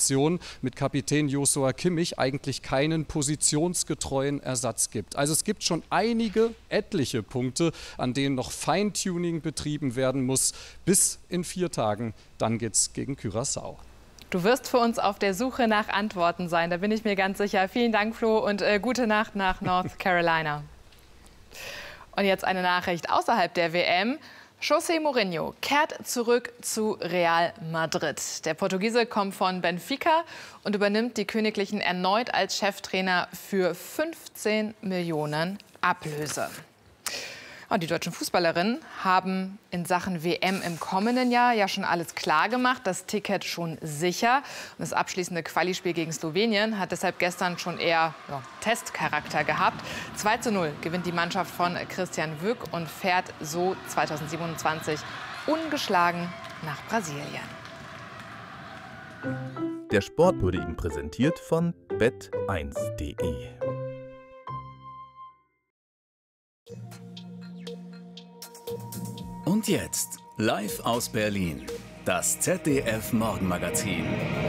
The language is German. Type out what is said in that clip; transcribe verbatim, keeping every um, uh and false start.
Situation mit Kapitän Joshua Kimmich eigentlich keinen positionsgetreuen Ersatz gibt. Also es gibt schon einige, etliche Punkte, an denen noch Feintuning betrieben werden muss. Bis in vier Tagen, dann geht's gegen Curaçao. Du wirst für uns auf der Suche nach Antworten sein, da bin ich mir ganz sicher. Vielen Dank, Flo, und äh, gute Nacht nach North Carolina. Und jetzt eine Nachricht außerhalb der W M. José Mourinho kehrt zurück zu Real Madrid. Der Portugiese kommt von Benfica und übernimmt die Königlichen erneut als Cheftrainer für fünfzehn Millionen Ablöse. Und die deutschen Fußballerinnen haben in Sachen W M im kommenden Jahr ja schon alles klar gemacht, das Ticket schon sicher. Und das abschließende Quali-Spiel gegen Slowenien hat deshalb gestern schon eher ja, Testcharakter gehabt. zwei zu null gewinnt die Mannschaft von Christian Wück und fährt so zweitausendsiebenundzwanzig ungeschlagen nach Brasilien. Der Sport wurde Ihnen präsentiert von bet eins punkt de. Und jetzt, live aus Berlin, das Z D F Morgenmagazin.